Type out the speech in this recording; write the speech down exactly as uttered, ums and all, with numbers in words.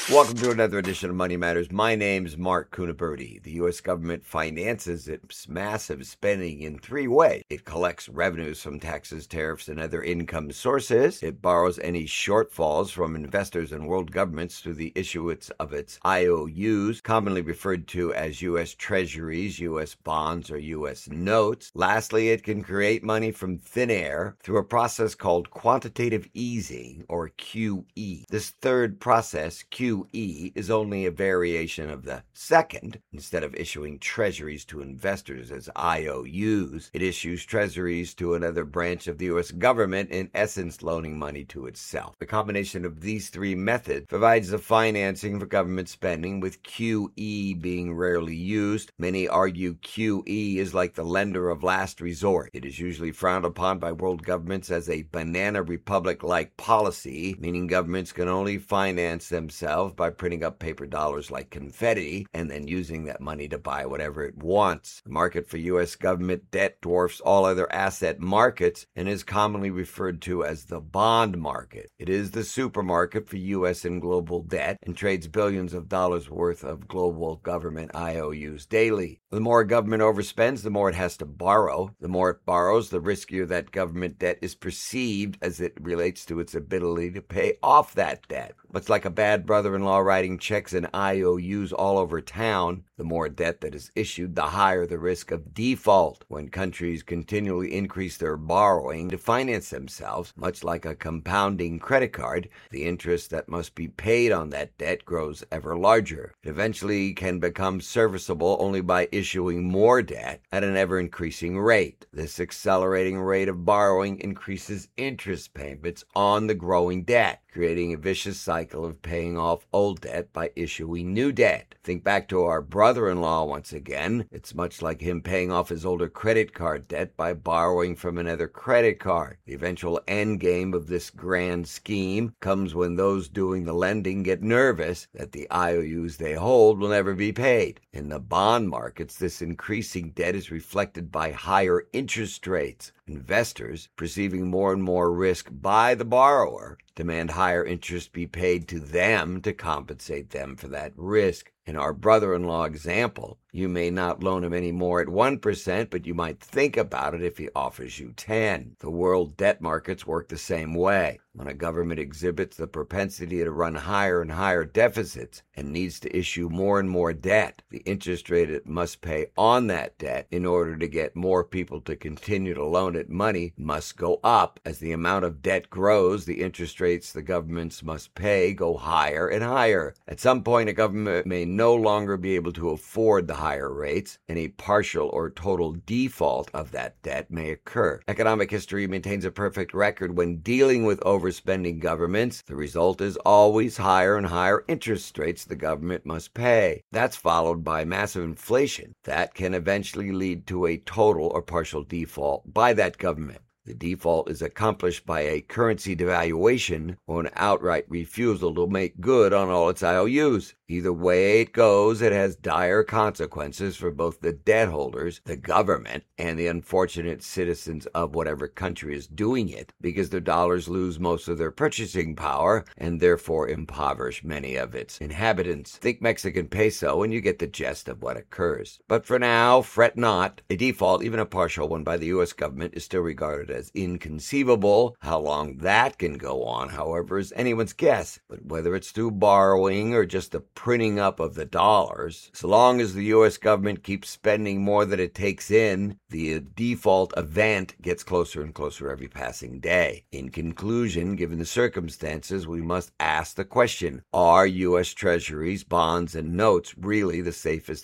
Welcome to another edition of Money Matters. My name's Mark Cunaberti. The U S government finances its massive spending in three ways. It collects revenues from taxes, tariffs, and other income sources. It borrows any shortfalls from investors and world governments through the issuance of its I O Us, commonly referred to as U S Treasuries, U S bonds, or U S notes. Lastly, it can create money from thin air through a process called quantitative easing, or Q E. This third process, Q E, is only a variation of the second. Instead of issuing treasuries to investors as I O Us, it issues treasuries to another branch of the U S government, in essence loaning money to itself. The combination of these three methods provides the financing for government spending, with Q E being rarely used. Many argue Q E is like the lender of last resort. It is usually frowned upon by world governments as a banana republic-like policy, meaning governments can only finance themselves by printing up paper dollars like confetti and then using that money to buy whatever it wants. The market for U S government debt dwarfs all other asset markets and is commonly referred to as the bond market. It is the supermarket for U S and global debt and trades billions of dollars worth of global government I O Us daily. The more a government overspends, the more it has to borrow. The more it borrows, the riskier that government debt is perceived as it relates to its ability to pay off that debt. Much like a bad brother-in-law writing checks and I O Us all over town, the more debt that is issued, the higher the risk of default. When countries continually increase their borrowing to finance themselves, much like a compounding credit card, the interest that must be paid on that debt grows ever larger. It eventually can become serviceable only by issuing more debt at an ever-increasing rate. This accelerating rate of borrowing increases interest payments on the growing debt, creating a vicious cycle of paying off old debt by issuing new debt. Think back to our brother-in-law once again. It's much like him paying off his older credit card debt by borrowing from another credit card. The eventual end game of this grand scheme comes when those doing the lending get nervous that the I O Us they hold will never be paid. In the bond markets, this increasing debt is reflected by higher interest rates. Investors, perceiving more and more risk by the borrower, demand higher interest be paid to them to compensate them for that risk. In our brother-in-law example, you may not loan him any more at one percent, but you might think about it if he offers you ten. The world debt markets work the same way. When a government exhibits the propensity to run higher and higher deficits and needs to issue more and more debt, the interest rate it must pay on that debt in order to get more people to continue to loan it money must go up. As the amount of debt grows, the interest rates the governments must pay go higher and higher. At some point, a government may no longer be able to afford the higher rates, and a partial or total default of that debt may occur. Economic history maintains a perfect record when dealing with overspending governments. The result is always higher and higher interest rates the government must pay. That's followed by massive inflation that can eventually lead to a total or partial default by that government. The default is accomplished by a currency devaluation or an outright refusal to make good on all its I O Us. Either way it goes, it has dire consequences for both the debt holders, the government, and the unfortunate citizens of whatever country is doing it, because their dollars lose most of their purchasing power and therefore impoverish many of its inhabitants. Think Mexican peso and you get the gist of what occurs. But for now, fret not. A default, even a partial one by the U S government, is still regarded as inconceivable. How long that can go on, however, is anyone's guess. But whether it's through borrowing or just the printing up of the dollars, so long as the U S government keeps spending more than it takes in, the default event gets closer and closer every passing day. In conclusion, given the circumstances, we must ask the question, are U S treasuries, bonds, and notes really the safest